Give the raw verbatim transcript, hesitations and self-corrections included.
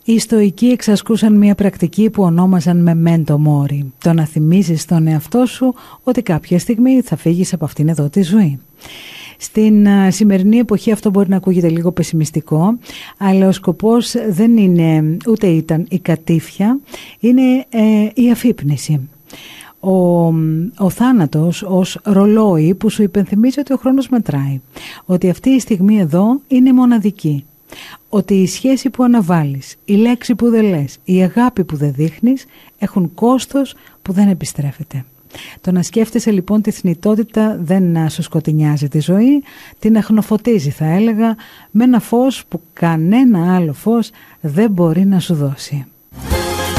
Οι Στοικοί εξασκούσαν μια πρακτική που ονόμαζαν memento mori, το να θυμίζεις στον εαυτό σου ότι κάποια στιγμή θα φύγεις από αυτήν εδώ τη ζωή. Στην σημερινή εποχή αυτό μπορεί να ακούγεται λίγο πεσημιστικό, αλλά ο σκοπός δεν είναι ούτε ήταν η κατήφια, είναι ε, η αφύπνιση. Ο, ο θάνατος ως ρολόι που σου υπενθυμίζει ότι ο χρόνος μετράει, ότι αυτή η στιγμή εδώ είναι μοναδική, ότι η σχέση που αναβάλεις, η λέξη που δεν λες, η αγάπη που δεν δείχνεις έχουν κόστος που δεν επιστρέφεται. Το να σκέφτεσαι λοιπόν τη θνητότητα δεν σου σκοτεινιάζει τη ζωή, την αχνοφωτίζει θα έλεγα με ένα φως που κανένα άλλο φως δεν μπορεί να σου δώσει.